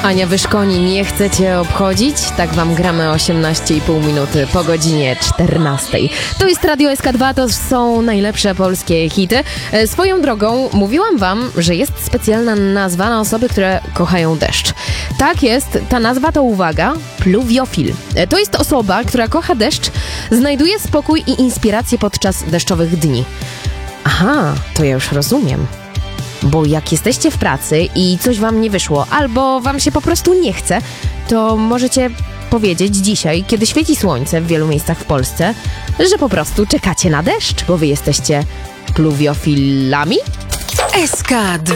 Ania Wyszkoni, nie chcecie obchodzić? Tak wam gramy 18,5 minuty po godzinie 14. To jest Radio SK2, to są najlepsze polskie hity. Swoją drogą mówiłam wam, że jest specjalna nazwa na osoby, które kochają deszcz. Tak jest, ta nazwa to, uwaga, pluviofil. To jest osoba, która kocha deszcz, znajduje spokój i inspirację podczas deszczowych dni. Aha, to ja już rozumiem. Bo jak jesteście w pracy i coś wam nie wyszło, albo wam się po prostu nie chce, to możecie powiedzieć dzisiaj, kiedy świeci słońce w wielu miejscach w Polsce, że po prostu czekacie na deszcz, bo wy jesteście pluviofilami? SK2